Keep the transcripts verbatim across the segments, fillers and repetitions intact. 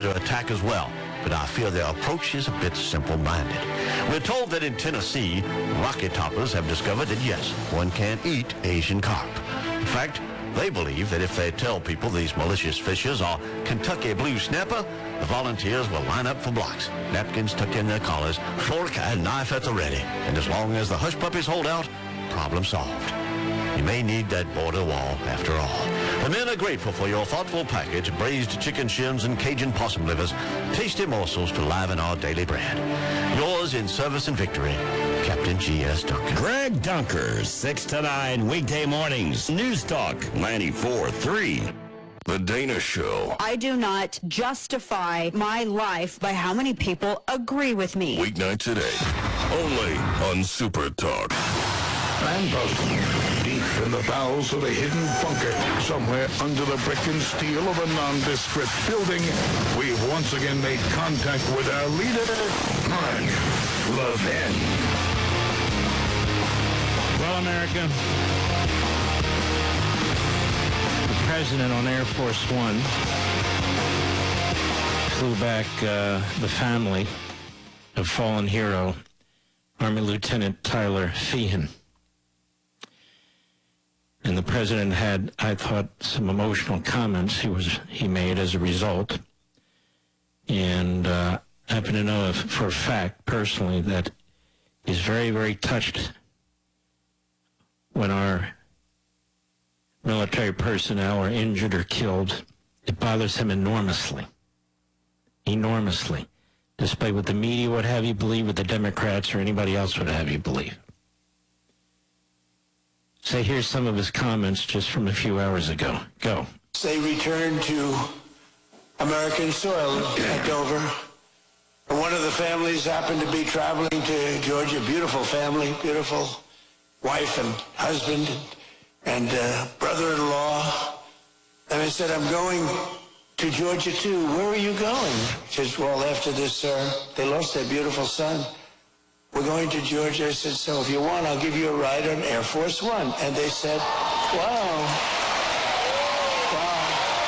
under attack as well, but I fear their approach is a bit simple-minded. We're told that in Tennessee, Rocky Toppers have discovered that, yes, one can eat Asian carp. In fact, they believe that if they tell people these malicious fishes are Kentucky blue snapper, the volunteers will line up for blocks, napkins tucked in their collars, fork and knife at the ready. And as long as the hush puppies hold out, problem solved. You may need that border wall after all. The men are grateful for your thoughtful package, braised chicken shins and Cajun possum livers, tasty morsels to liven our daily bread. Yours in service and victory, Captain G S. Duncan. Greg Dunker, six to nine, weekday mornings. News Talk, ninety-four three. The Dana Show. I do not justify my life by how many people agree with me. Weeknight today, only on Super Talk. Man puzzle, deep in the bowels of a hidden bunker, somewhere under the brick and steel of a nondescript building, we've once again made contact with our leader, Mark Levin. Well, America, the president on Air Force One flew back uh, the family of fallen hero, Army Lieutenant Tyler Feehan. And the president had, I thought, some emotional comments he was he made as a result. And uh, I happen to know if, for a fact, personally, that he's very, very touched when our military personnel are injured or killed. It bothers him enormously. Enormously. Despite what the media would have you believe, what the Democrats or anybody else would have you believe. So here's some of his comments just from a few hours ago. Go. They returned to American soil at Dover. One of the families happened to be traveling to Georgia. Beautiful family, beautiful wife and husband and uh, brother-in-law. And I said, I'm going to Georgia too. Where are you going? She says, well, after this, sir, they lost their beautiful son. We're going to Georgia. I said, so if you want, I'll give you a ride on Air Force One. And they said, wow. Wow.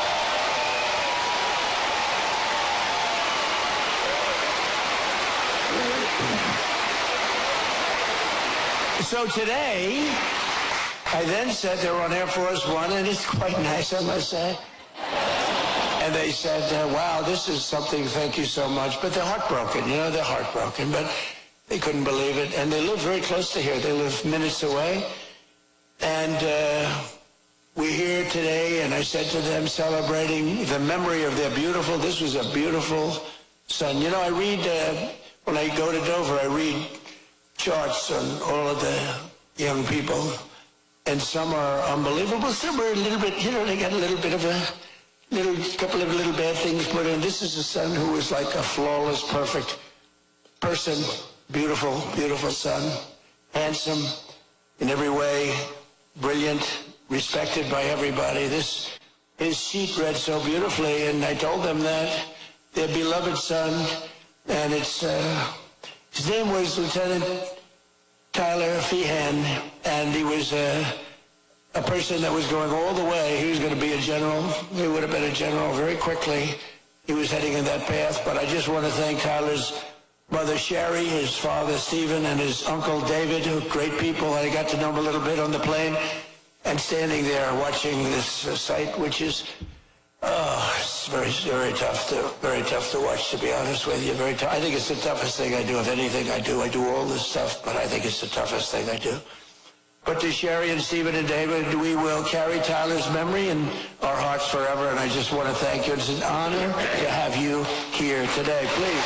So today, I then said they were on Air Force One, and it's quite nice, I must say. And they said, uh, wow, this is something, thank you so much. But they're heartbroken, you know, they're heartbroken. But they couldn't believe it. And they live very close to here. They live minutes away. And uh, we're here today, and I said to them, celebrating the memory of their beautiful, this was a beautiful son. You know, I read, uh, when I go to Dover, I read charts on all of the young people. And some are unbelievable. Some are a little bit, you know, they got a little bit of a little couple of little bad things put in. This is a son who was like a flawless, perfect person. Beautiful, beautiful son, handsome in every way, brilliant, respected by everybody. This, his sheet read so beautifully, and I told them that their beloved son, and it's, uh, his name was Lieutenant Tyler Feehan, and he was uh, a person that was going all the way. He was going to be a general. He would have been a general very quickly. He was heading in that path, but I just want to thank Tyler's mother Sherry, his father Stephen, and his uncle David, who are great people. I got to know him a little bit on the plane, and standing there watching this uh, sight, which is, oh, it's very, very tough to, very tough to watch, to be honest with you. Very tough. I think it's the toughest thing I do. Of anything I do, I do all this stuff, but I think it's the toughest thing I do. But to Sherry and Stephen and David, we will carry Tyler's memory in our hearts forever, and I just want to thank you. It's an honor to have you here today. Please.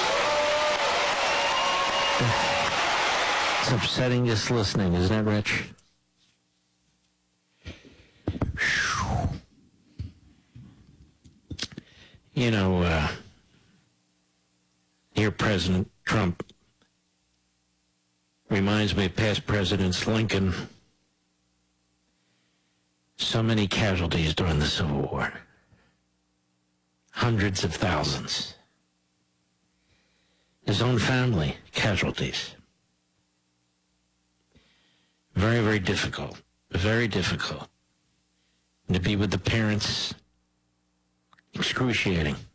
It's upsetting just listening, isn't it, Rich? You know, uh, dear President Trump reminds me of past presidents Lincoln. So many casualties during the Civil War. Hundreds of thousands. His own family, casualties. Very, very difficult. Very difficult. And to be with the parents, excruciating.